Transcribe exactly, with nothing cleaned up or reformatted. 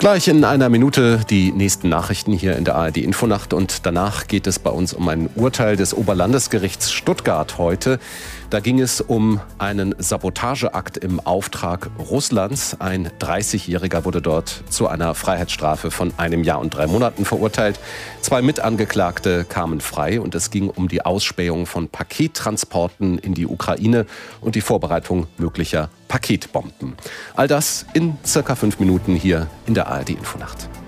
Gleich in einer Minute die nächsten Nachrichten hier in der A R D Infonacht und danach geht es bei uns um ein Urteil des Oberlandesgerichts Stuttgart heute. Da ging es um einen Sabotageakt im Auftrag Russlands. Ein dreißigjähriger wurde dort zu einer Freiheitsstrafe von einem Jahr und drei Monaten verurteilt. Zwei Mitangeklagte kamen frei und es ging um die Ausspähung von Pakettransporten in die Ukraine und die Vorbereitung möglicher Paketbomben. All das in circa fünf Minuten hier in der A R D Infonacht.